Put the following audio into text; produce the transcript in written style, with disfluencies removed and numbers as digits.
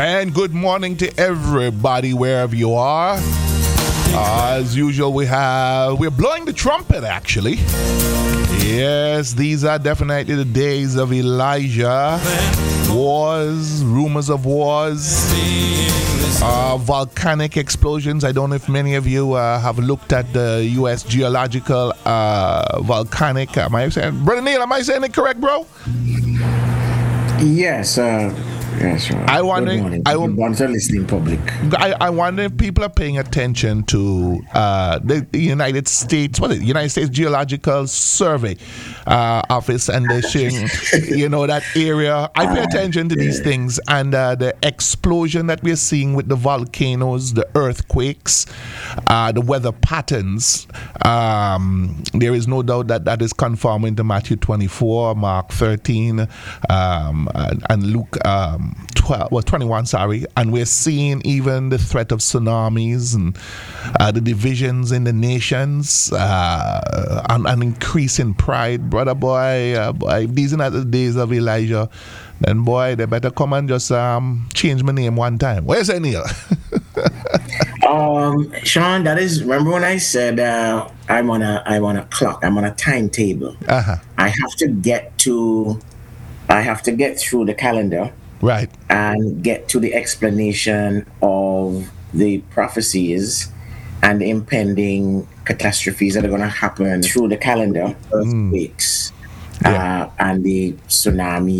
And good morning to everybody wherever you are. As usual, we're blowing the trumpet actually. Yes, these are definitely the days of Elijah. Wars, rumors of wars, volcanic explosions. I don't know if many of you have looked at the U.S. geological volcanic. Am I saying, Brother Neil? Am I saying it correct, bro? Yes, yes. I wonder. Good morning. Good morning to the listening public. I wonder if people are paying attention to the United States. What is it? United States Geological Survey office, and they're saying, that area. I pay attention to these things, and the explosion that we're seeing with the volcanoes, the earthquakes, the weather patterns. There is no doubt that is conforming to Matthew 24, Mark 13, and Luke 21. Sorry, and we're seeing even the threat of tsunamis and the divisions in the nations, an increase in pride, brother boy. If these are not the days of Elijah, then boy, they better come and just change my name one time. Where's that, Neil? Sean, that is. Remember when I said I'm on a clock. I'm on a timetable. Uh-huh. I have to get through the calendar. Right. And get to the explanation of the prophecies and the impending catastrophes that are going to happen through the calendar, earthquakes, and the tsunami